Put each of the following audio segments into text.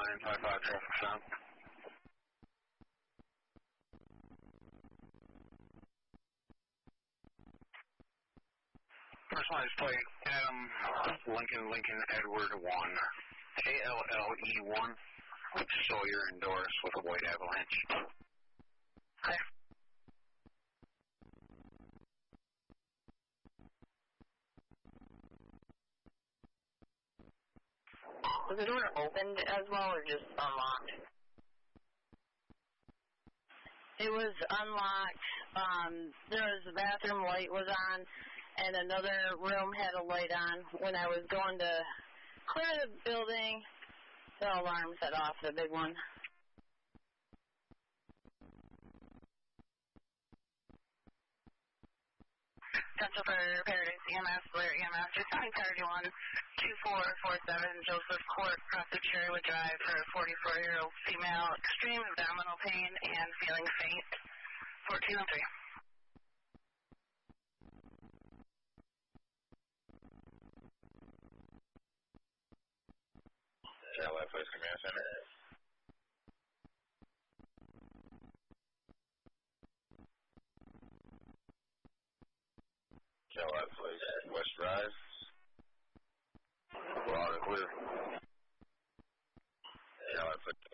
line, 55 traffic stop. First license plate, Adam Lincoln Edward 1, ALLE1, with Sawyer and Doris with a white Avalanche. Okay. Was the door opened as well or just unlocked? It was unlocked. There was the bathroom light was on, and another room had a light on. When I was going to clear the building, the alarm set off, the big one. Central for Paradise EMS, Blair EMS, just on 31-2447 Joseph Court, across the Cherrywood Drive for a 44-year-old female, extreme abdominal pain and feeling faint, 1403. Charlotte Place Command Center. Charlotte Place West Drive. Loud and clear. Charlotte Place.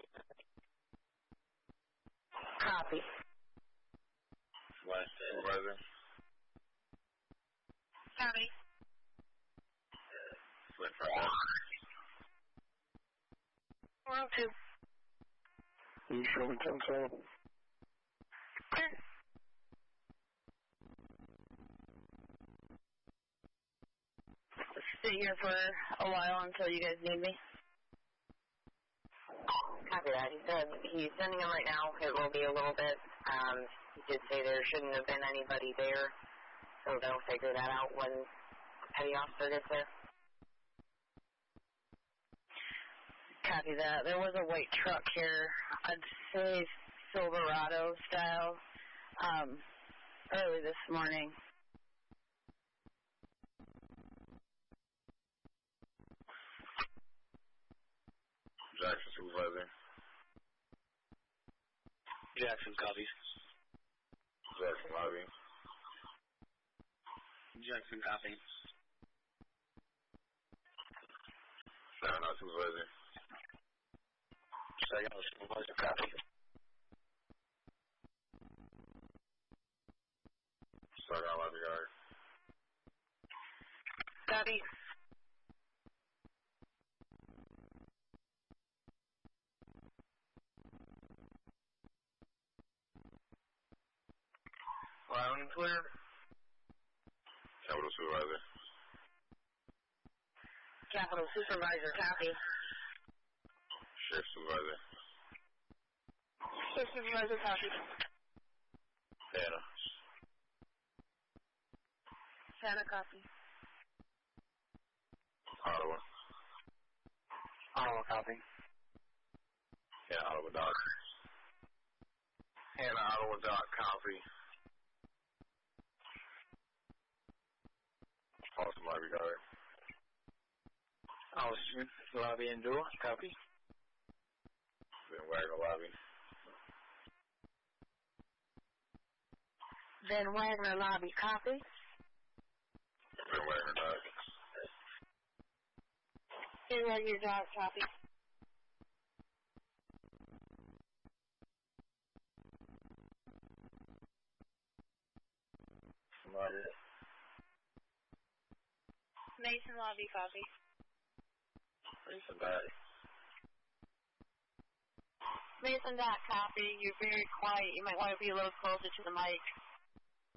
Copy. Last supervisor. Copy. Flint Front. 402. You show me 10-7. Clear. Stay here for a while until you guys need me. Copy that. He said he's sending him right now. It will be a little bit. He did say there shouldn't have been anybody there, so they'll figure that out when the petty officer gets there. Copy that. There was a white truck here. I'd say Silverado style. Early this morning. Jackson supervisor. Jackson copies. Jackson lobby. Jackson copies. Saginaw supervisor. Saginaw supervisor copy. Saginaw lobby guard. Copy. Loud and clear. Capital supervisor. Capital supervisor, copy. Sheriff supervisor. Sheriff supervisor, copy. Hannah. Hannah, copy. Ottawa. Ottawa copy. Yeah, Ottawa Doc. Hannah, Ottawa Doc, copy. Awesome lobby guard. Austin lobby and door copy. Then Wagner lobby. Then Wagner lobby, copy. Then Wagner Doc. Then Wagner Doc, copy. Lobby. Mason lobby, copy. Mason Doc. Mason Doc, copy. You're very quiet. You might want to be a little closer to the mic.